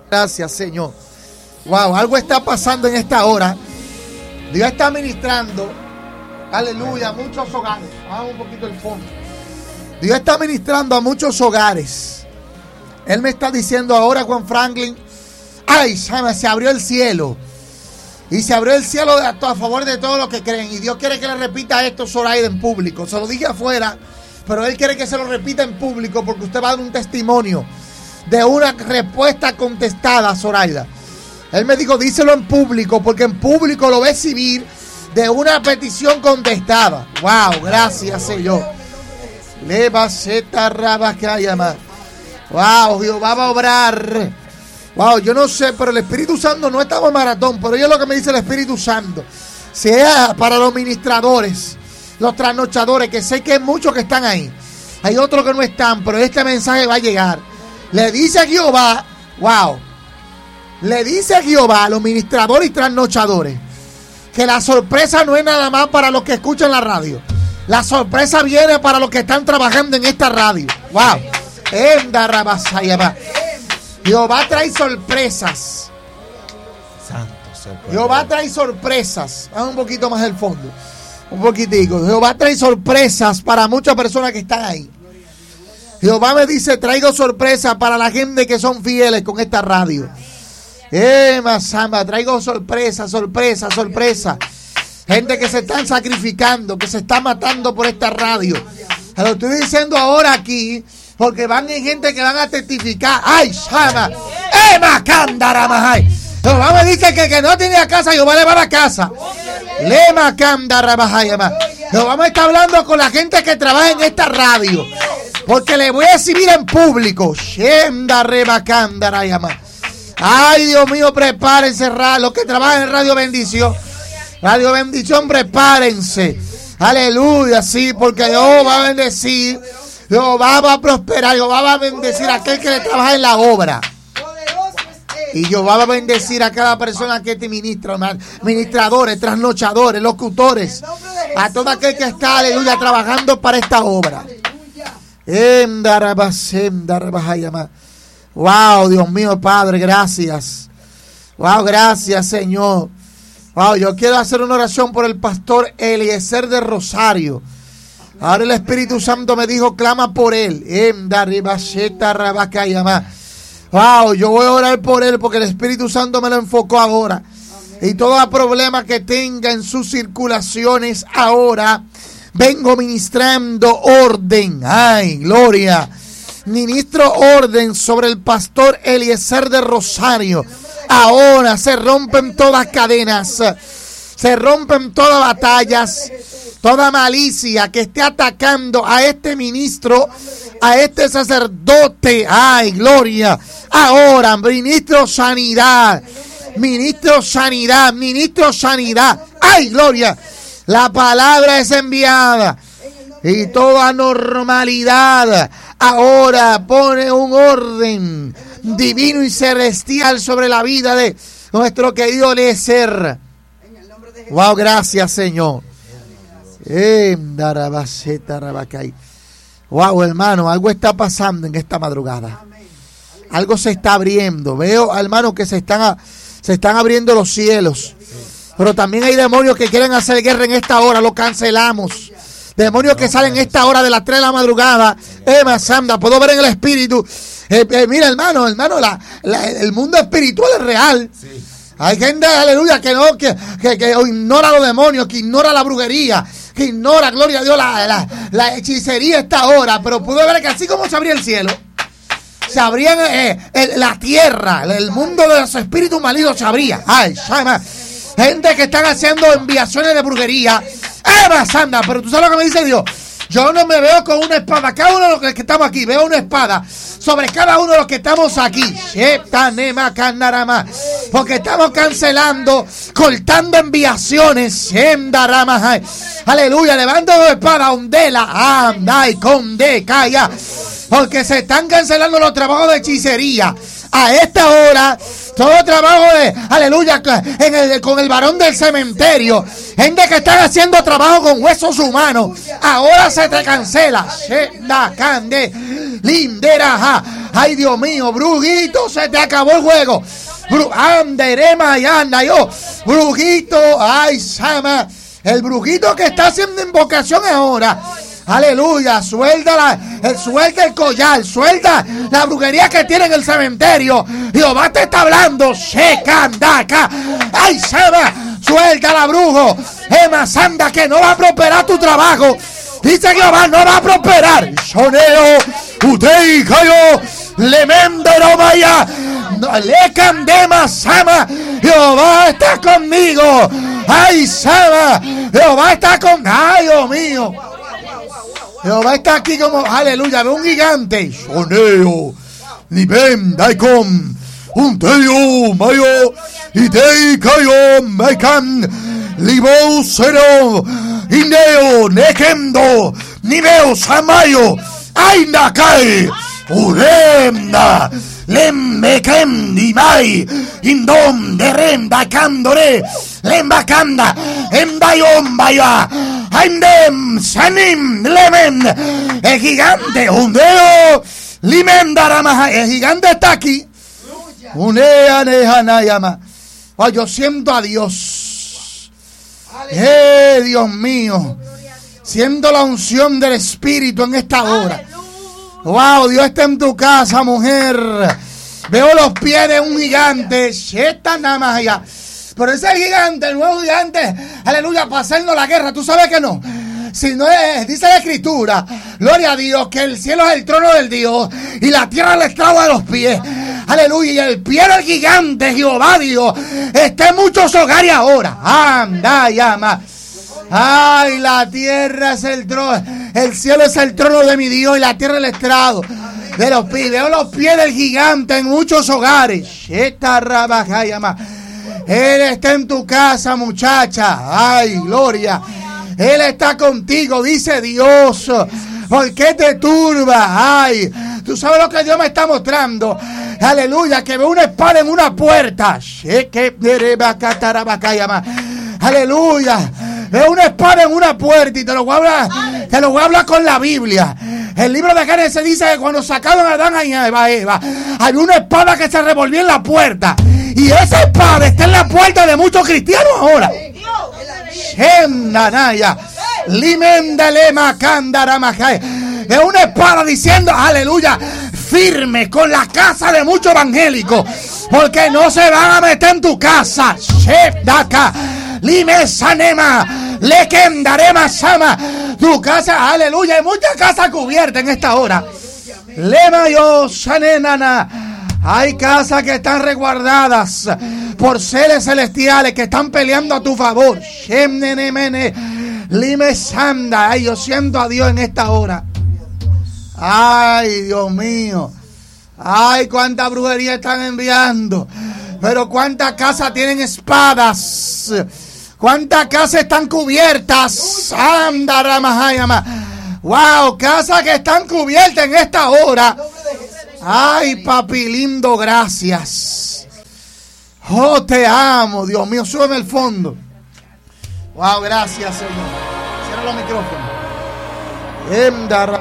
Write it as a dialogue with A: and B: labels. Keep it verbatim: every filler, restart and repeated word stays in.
A: Gracias, Señor. Wow, algo está pasando en esta hora. Dios está ministrando. Aleluya, a muchos hogares. Vamos un poquito el fondo. Dios está ministrando a muchos hogares. Él me está diciendo ahora, Juan Franklin, ay, se abrió el cielo. Y se abrió el cielo a, a favor de todos los que creen. Y Dios quiere que le repita esto, Zoraida, en público. Se lo dije afuera, pero Él quiere que se lo repita en público, porque usted va a dar un testimonio de una respuesta contestada, Zoraida. Él me dijo, díselo en público, porque en público lo va a exhibir de una petición contestada. Wow, gracias, Señor. Leva zeta rabacayama. Wow, Jehová va a obrar. Wow, yo no sé, pero el Espíritu Santo, no estamos en maratón, pero yo lo que me dice el Espíritu Santo, sea para los ministradores, los trasnochadores, que sé que hay muchos que están ahí, hay otros que no están, pero este mensaje va a llegar. Le dice a Jehová, wow, le dice a Jehová a los ministradores y trasnochadores, que la sorpresa no es nada más para los que escuchan la radio, la sorpresa viene para los que están trabajando en esta radio. Wow, enda rabasayama. Jehová trae sorpresas. Santo, Jehová trae sorpresas. Vamos un poquito más al fondo. Un poquitico. Jehová trae sorpresas para muchas personas que están ahí. Jehová me dice, traigo sorpresas para la gente que son fieles con esta radio. Eh, Masamba, traigo sorpresas, sorpresas, sorpresas. Gente que se están sacrificando, que se está matando por esta radio. Se lo estoy diciendo ahora aquí, porque van en gente que van a testificar. ¡Ay, Shama! ¡Ema, Cándara, Mahai! Jehová me dice que el que no tiene a casa, Jehová le va a la casa. ¡Lema, Cándara, Mahai! Jehová me está hablando con la gente que trabaja en esta radio, porque le voy a exhibir en público. ¡Shenda, Reba, Cándara, Yama! ¡Ay, Dios mío, prepárense, los que trabajan en Radio Bendición! Radio Bendición, prepárense. Aleluya, sí, porque Dios va a bendecir. Jehová va a prosperar, Jehová va a bendecir a aquel que le trabaja en la obra. Y Jehová va a bendecir a cada persona que te ministra, ministradores, trasnochadores, locutores, a todo aquel que está, aleluya, trabajando para esta obra. Wow, Dios mío, Padre, gracias. Wow, gracias, Señor. Wow, yo quiero hacer una oración por el pastor Eliezer de Rosario. Ahora el Espíritu Santo me dijo, clama por él. Wow, yo voy a orar por él porque el Espíritu Santo me lo enfocó ahora. Y todo problema que tenga en sus circulaciones ahora, vengo ministrando orden. Ay, gloria. Ministro orden sobre el pastor Eliezer de Rosario. Ahora se rompen todas cadenas, se rompen todas batallas, toda malicia que esté atacando a este ministro, a este sacerdote. Ay, gloria. Ahora, ministro sanidad, ministro sanidad, ministro sanidad. Ay, gloria. La palabra es enviada y toda normalidad ahora pone un orden divino y celestial sobre la vida de nuestro querido Eliezer. Wow, gracias, Señor. Eh, wow, hermano, algo está pasando en esta madrugada. Algo se está abriendo. Veo, hermano, que se están, se están abriendo los cielos. Pero también hay demonios que quieren hacer guerra en esta hora. Lo cancelamos. Demonios que salen en esta hora de las tres de la madrugada. Ema Sanda, puedo ver en el espíritu. Eh, eh, mira, hermano, hermano, la, la, el mundo espiritual es real. Sí. Hay gente, aleluya, que no, que, que, que ignora los demonios, que ignora la brujería, que ignora, gloria a Dios, la, la, la hechicería esta hora. Pero pude ver que así como se abría el cielo, se abría eh, el, la tierra, el mundo de los espíritus malignos se abría. Ay, llama. Gente que están haciendo enviaciones de brujería. ¡Eva Sanda! Pero tú sabes lo que me dice Dios. Yo no me veo con una espada. Cada uno de los que estamos aquí, veo una espada sobre cada uno de los que estamos aquí. Porque estamos cancelando, cortando enviaciones. Aleluya, levanta la espada, ondela, anda y conde, calla. Porque se están cancelando los trabajos de hechicería. A esta hora, todo trabajo de, aleluya, en el, con el varón del cementerio, gente que están haciendo trabajo con huesos humanos, ahora se te cancela. Ay, Dios mío, brujito, se te acabó el juego. Bru Anderema y anda yo. Brujito, ay, Sama. El brujito que está haciendo invocación ahora. Aleluya, suelta, la, suelta el collar, suelta la brujería que tiene en el cementerio. Jehová te está hablando. Shekandaka. Ay, Sama, suelta la brujo. Ema Sanda, que no va a prosperar tu trabajo. Dice Jehová, no va a prosperar. Soneo, Utei, Cayo, Lemendero, Maya, Le Candema, Sama. Jehová está conmigo. Ay, Sama, Jehová está con. Ay, Dios mío. Jehová está aquí como, aleluya, ve un gigante. Soneo, Nibem, Daikon, Unteo, Mayo, Itei, Cayo, Maikan, Libo, Cero, Indeo, Nekendo, Niveo, Samayo, Ainakai, Uremda, Lembekem, Dimai, Indom, Derem, Dakandore, Lembakanda, Endayom, Baya, Aindem, Sanim, Lemen, el gigante, Undeo, Limendaramaha, el gigante está aquí. Unea, Nehanayama. Oh, yo siento a Dios. Eh, Dios mío. Siento la unción del Espíritu en esta hora. Wow, Dios está en tu casa, mujer. Veo los pies de un gigante. Sheta namaya. Pero ese gigante, el nuevo gigante, aleluya, para hacernos la guerra. ¿Tú sabes que no? Si no es, dice la Escritura, gloria a Dios, que el cielo es el trono del Dios y la tierra el estrado de los pies. Aleluya, y el pie del gigante, Jehová Dios, está en muchos hogares ahora. Anda, llama. Ay, la tierra es el trono, el cielo es el trono de mi Dios y la tierra el estrado de los pies. Veo los pies del gigante en muchos hogares. Esta rabaja llama. Él está en tu casa, muchacha. Ay, gloria. Él está contigo, dice Dios. ¿Por qué te turba? Ay, tú sabes lo que Dios me está mostrando. Aleluya, que veo una espada en una puerta. Aleluya. Veo una espada en una puerta y te lo voy a hablar, te lo voy a hablar con la Biblia. El libro de Génesis dice que cuando sacaron a Adán y a Eva, Eva, había una espada que se revolvía en la puerta. Y esa espada está en la puerta de muchos cristianos ahora. Shenanaya, Limendalema, Kandaramajay. Es una espada diciendo, aleluya, firme con la casa de muchos evangélicos. Porque no se van a meter en tu casa. Shepdaka, Limesanema, Lekendarema Sama. Tu casa, aleluya, hay muchas casas cubiertas en esta hora. Lema yo, Sanenana. Hay casas que están resguardadas por seres celestiales que están peleando a tu favor. Shemnenemene, Limesanda. Ay, yo siento a Dios en esta hora. Ay, Dios mío. Ay, cuánta brujería están enviando. Pero cuántas casas tienen espadas. Cuántas casas están cubiertas. Anda, Ramahayama. Wow, casas que están cubiertas en esta hora. Ay, papi lindo, gracias. Oh, te amo, Dios mío, súbeme el fondo. Wow, gracias, Señor. Cierra los micrófonos.